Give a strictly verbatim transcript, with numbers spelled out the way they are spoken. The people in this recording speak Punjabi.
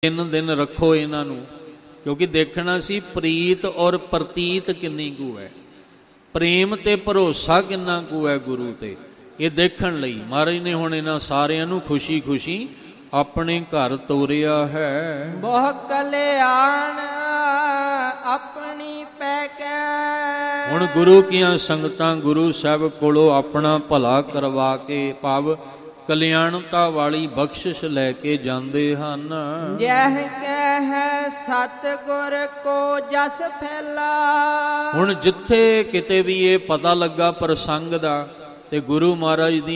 ਤਿੰਨ ਦਿਨ ਰੱਖੋ ਇਹਨਾਂ ਨੂੰ, ਕਿਉਂਕਿ ਦੇਖਣਾ ਸੀ ਪ੍ਰੀਤ ਔਰ ਪ੍ਰਤੀਤ ਕਿੰਨੀ ਕੁ ਹੈ, ਪ੍ਰੇਮ ਤੇ ਭਰੋਸਾ ਕਿੰਨਾ ਕੁ ਹੈ ਗੁਰੂ ਤੇ, ਇਹ ਦੇਖਣ ਲਈ ਮਹਾਰਾਜ ਨੇ ਹੁਣ ਇਹਨਾਂ ਸਾਰਿਆਂ ਨੂੰ ਖੁਸ਼ੀ ਖੁਸ਼ੀ ਆਪਣੇ ਘਰ ਤੋਰਿਆ ਹੈ। ਬਹੁ ਕਲਿਆਣ ਆਪਣੀ ਪੈ ਕੇ, ਹੁਣ ਗੁਰੂ ਕੀਆਂ ਸੰਗਤਾਂ ਗੁਰੂ ਸਾਹਿਬ ਕੋਲੋਂ ਆਪਣਾ ਭਲਾ ਕਰਵਾ ਕੇ ਭਾਵ ਕਲਿਆਣਤਾ ਵਾਲੀ ਬਖਸ਼ਿਸ਼ ਲੈ ਕੇ ਜਾਂਦੇ ਹਨ। ਜਹ ਕਹਿ ਸਤਿਗੁਰ ਕੋ ਜਸ ਫੈਲਾ, ਹੁਣ ਜਿੱਥੇ ਕਿਤੇ ਵੀ ਇਹ ਪਤਾ ਲੱਗਾ ਪ੍ਰਸੰਗ ਦਾ ਤੇ ਗੁਰੂ ਮਹਾਰਾਜ ਦੀ